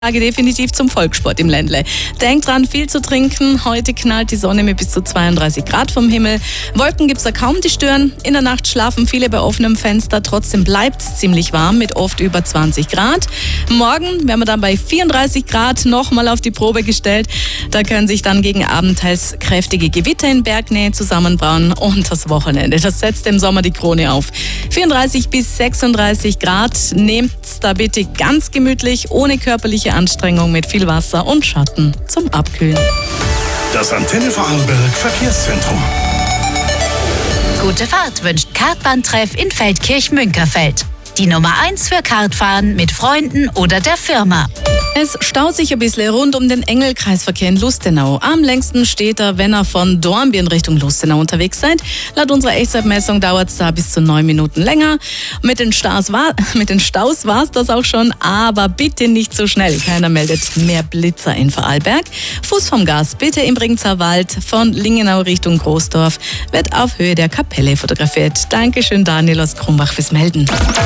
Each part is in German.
Definitiv zum Volkssport im Ländle. Denkt dran, viel zu trinken. Heute knallt die Sonne mit bis zu 32 Grad vom Himmel. Wolken gibt's da kaum, die stören. In der Nacht schlafen viele bei offenem Fenster. Trotzdem bleibt's ziemlich warm mit oft über 20 Grad. Morgen werden wir dann bei 34 Grad nochmal auf die Probe gestellt. Da können sich dann gegen Abend teils kräftige Gewitter in Bergnähe zusammenbrauen. Und das Wochenende, das setzt dem Sommer die Krone auf. 34 bis 36 Grad. Nehmt's da bitte ganz gemütlich, ohne körperliche Anstrengung, mit viel Wasser und Schatten zum Abkühlen. Das Antenne Vorarlberg Verkehrszentrum. Gute Fahrt wünscht Kartbahntreff in Feldkirch-Münkerfeld. Die Nummer 1 für Kartfahren mit Freunden oder der Firma. Es staut sich ein bisschen rund um den Engelkreisverkehr in Lustenau. Am längsten steht er, wenn ihr von Dornbirn in Richtung Lustenau unterwegs seid. Laut unserer Echtzeitmessung dauert es da bis zu 9 Minuten länger. Mit den Staus war es das auch schon, aber bitte nicht so schnell. Keiner meldet mehr Blitzer in Vorarlberg. Fuß vom Gas bitte im Bregenzer Wald von Lingenau Richtung Großdorf wird auf Höhe der Kapelle fotografiert. Dankeschön, Daniel aus Krumbach, fürs Melden.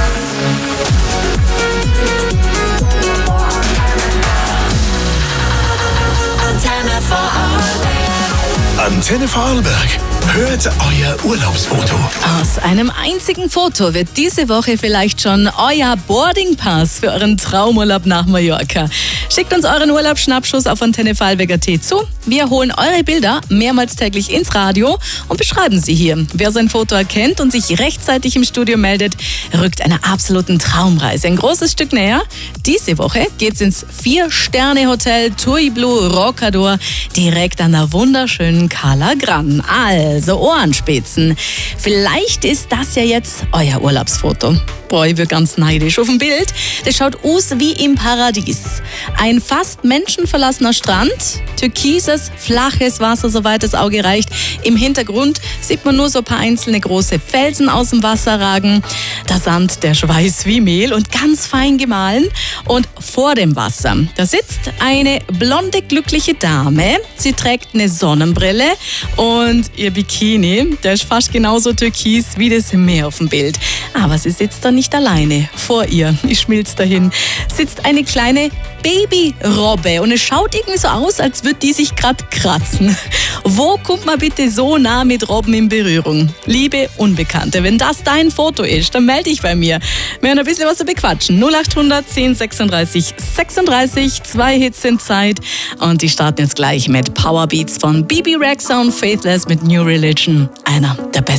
Antenne Vorarlberg. Hört euer Urlaubsfoto. Aus einem einzigen Foto wird diese Woche vielleicht schon euer Boardingpass für euren Traumurlaub nach Mallorca. Schickt uns euren Urlaubsschnappschuss auf AntenneVorarlberg.at zu. Wir holen eure Bilder mehrmals täglich ins Radio und beschreiben sie hier. Wer sein Foto erkennt und sich rechtzeitig im Studio meldet, rückt einer absoluten Traumreise ein großes Stück näher. Diese Woche geht's ins 4-Sterne-Hotel Tui Blue Roccador direkt an der wunderschönen Cala Gran. Also Ohrenspitzen. Vielleicht ist das ja jetzt euer Urlaubsfoto. Boah, ich bin ganz neidisch auf dem Bild. Das schaut aus wie im Paradies. Ein fast menschenverlassener Strand, türkises, flaches Wasser, soweit das Auge reicht. Im Hintergrund sieht man nur so ein paar einzelne große Felsen aus dem Wasser ragen. Der Sand, der Schweiß wie Mehl und ganz fein gemahlen. Und vor dem Wasser, da sitzt eine blonde, glückliche Dame. Sie trägt eine Sonnenbrille und ihr Bikini, der ist fast genauso türkis wie das Meer auf dem Bild. Aber sie sitzt da nicht alleine. Vor ihr, ich schmilz dahin, sitzt eine kleine Babyrobbe und es schaut irgendwie so aus, als würde die sich gerade kratzen. Wo kommt man bitte so nah mit Robben in Berührung? Liebe Unbekannte, wenn das dein Foto ist, dann melde dich bei mir. Wir haben ein bisschen was zu bequatschen. 0800 10 36 36, 2 Hits in Zeit und die starten jetzt gleich mit Powerbeats von Bebe Rexha und Faithless mit New Religion. Einer der besten.